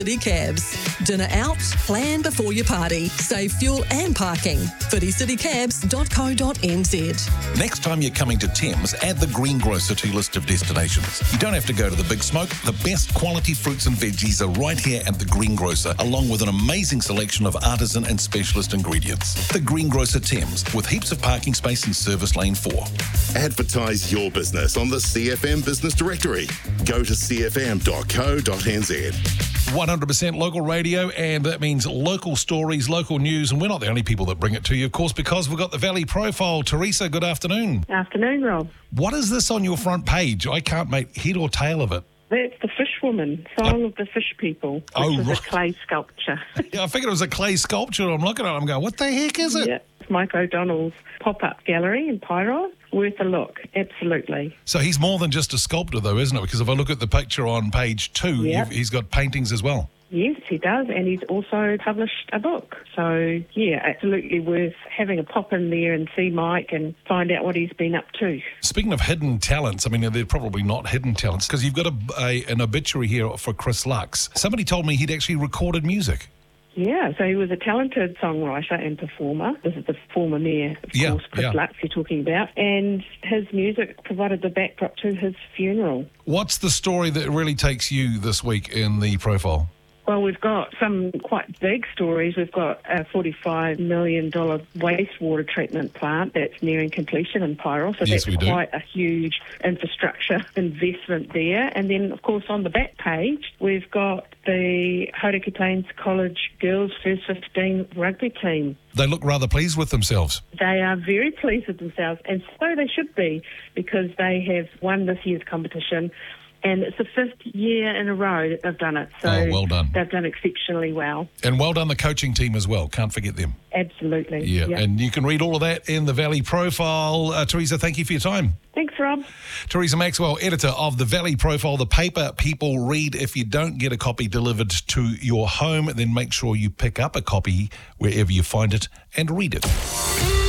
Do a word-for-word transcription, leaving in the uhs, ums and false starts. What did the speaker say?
City Cabs. Dinner out? Plan before you party. Save fuel and parking. footy city cabs dot co dot n z. Next time you're coming to Thames, add the Greengrocer to your list of destinations. You don't have to go to the Big Smoke. The best quality fruits and veggies are right here at the Greengrocer, along with an amazing selection of artisan and specialist ingredients. The Greengrocer Thames, with heaps of parking space in Service Lane four. Advertise your business on the C F M Business Directory. Go to c f m dot co dot n z. one hundred percent local radio, and that means local stories, local news, and we're not the only people that bring it to you, of course, because we've got the Valley Profile. Teresa, good afternoon. Afternoon, Rob. What is this on your front page? I can't make head or tail of it. That's the Fish Woman, Song oh. of the Fish People, which oh, is right. a clay sculpture. Yeah, I figured it was a clay sculpture. I'm looking at it, I'm going, what the heck is it? Yeah, it's Mike O'Donnell's pop-up gallery in Pyro. Worth a look, absolutely. So he's more than just a sculptor, though, isn't it? Because if I look at the picture on page two, yep. he's got paintings as well. Yes, he does, and he's also published a book. So, yeah, absolutely worth having a pop in there and see Mike and find out what he's been up to. Speaking of hidden talents, I mean, they're probably not hidden talents, because you've got a, a, an obituary here for Chris Lux. Somebody told me he'd actually recorded music. Yeah, so he was a talented songwriter and performer. This is the former mayor, of yeah, course, Chris yeah. Lux you're talking about. And his music provided the backdrop to his funeral. What's the story that really takes you this week in the profile? Well, we've got some quite big stories. We've got a forty-five million dollars wastewater treatment plant that's nearing completion in Pyro. So yes, that's we quite a huge infrastructure investment there. And then, of course, on the back page, we've got the Hauraki Plains College girls first fifteen rugby team. They look rather pleased with themselves. They are very pleased with themselves, and so they should be, because they have won this year's competition. And it's the fifth year in a row that they've done it. So oh, well done. They've done exceptionally well. And well done the coaching team as well. Can't forget them. Absolutely. Yeah, yep. And you can read all of that in the Valley Profile. Uh, Teresa, thank you for your time. Thanks, Rob. Teresa Maxwell, editor of the Valley Profile, the paper people read. If you don't get a copy delivered to your home, then make sure you pick up a copy wherever you find it and read it.